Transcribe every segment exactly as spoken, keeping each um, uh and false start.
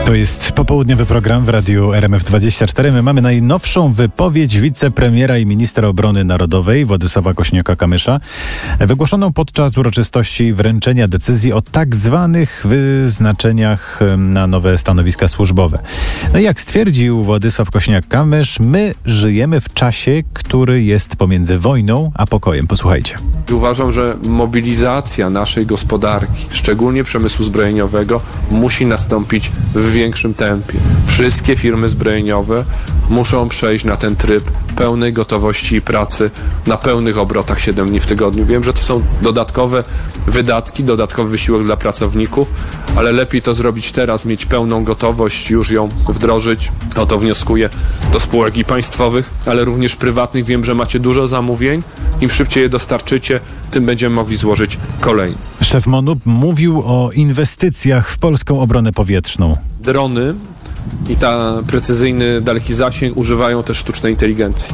To jest popołudniowy program w Radiu R M F dwadzieścia cztery. My mamy najnowszą wypowiedź wicepremiera i ministra obrony narodowej Władysława Kosiniaka-Kamysza, wygłoszoną podczas uroczystości wręczenia decyzji o tak zwanych wyznaczeniach na nowe stanowiska służbowe. No i jak stwierdził Władysław Kosiniak-Kamysz, my żyjemy w czasie, który jest pomiędzy wojną a pokojem. Posłuchajcie. Uważam, że mobilizacja naszej gospodarki, szczególnie przemysłu zbrojeniowego, musi nastąpić w większym tempie. Wszystkie firmy zbrojeniowe muszą przejść na ten tryb pełnej gotowości i pracy na pełnych obrotach siedem dni w tygodniu. Wiem, że to są dodatkowe wydatki, dodatkowy wysiłek dla pracowników, ale lepiej to zrobić teraz, mieć pełną gotowość, już ją wdrożyć. O to wnioskuję do spółek i państwowych, ale również prywatnych. Wiem, że macie dużo zamówień. Im szybciej je dostarczycie, tym będziemy mogli złożyć kolejne. Szef M O N U mówił o inwestycjach w polską obronę powietrzną. Drony i ta precyzyjny, daleki zasięg używają też sztucznej inteligencji.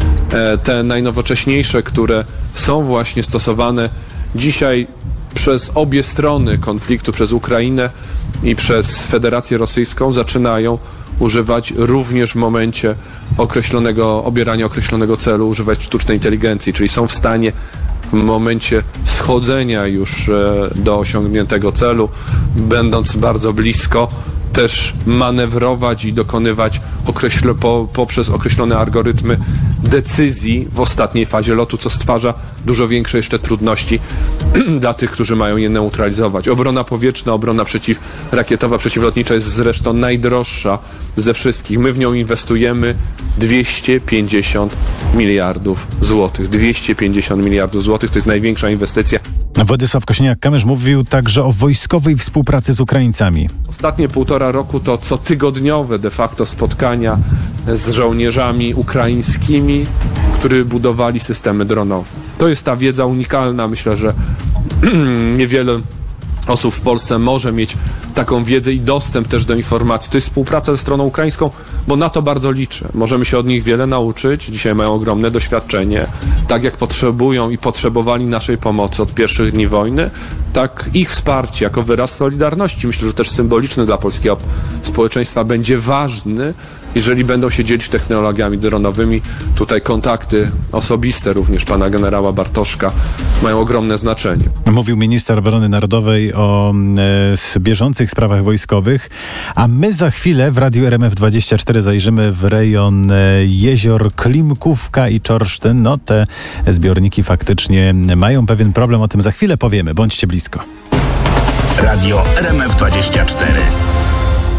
Te najnowocześniejsze, które są właśnie stosowane dzisiaj przez obie strony konfliktu, przez Ukrainę i przez Federację Rosyjską, zaczynają używać również w momencie określonego, obierania określonego celu, używać sztucznej inteligencji, czyli są w stanie w momencie schodzenia już do osiągniętego celu, będąc bardzo blisko, też manewrować i dokonywać określ- po, poprzez określone algorytmy decyzji w ostatniej fazie lotu, co stwarza dużo większe jeszcze trudności dla tych, którzy mają je neutralizować. Obrona powietrzna, obrona przeciwrakietowa, przeciwlotnicza jest zresztą najdroższa ze wszystkich. My w nią inwestujemy dwieście pięćdziesiąt miliardów złotych. dwieście pięćdziesiąt miliardów złotych to jest największa inwestycja. Władysław Kosiniak-Kamysz mówił także o wojskowej współpracy z Ukraińcami. Ostatnie półtora roku to cotygodniowe de facto spotkania z żołnierzami ukraińskimi, którzy budowali systemy dronowe. To jest ta wiedza unikalna. Myślę, że niewiele osób w Polsce może mieć taką wiedzę i dostęp też do informacji. To jest współpraca ze stroną ukraińską, bo na to bardzo liczę. Możemy się od nich wiele nauczyć. Dzisiaj mają ogromne doświadczenie. Tak jak potrzebują i potrzebowali naszej pomocy od pierwszych dni wojny, tak ich wsparcie jako wyraz solidarności, myślę, że też symboliczny dla polskiego społeczeństwa, będzie ważny, jeżeli będą się dzielić technologiami dronowymi. Tutaj kontakty osobiste również pana generała Bartoszka mają ogromne znaczenie. Mówił minister obrony narodowej o e, bieżących sprawach wojskowych, a my za chwilę w Radiu R M F dwadzieścia cztery zajrzymy w rejon e, jezior Klimkówka i Czorsztyn. No te zbiorniki faktycznie mają pewien problem, o tym za chwilę powiemy. Bądźcie blisko. Radio R M F dwadzieścia cztery.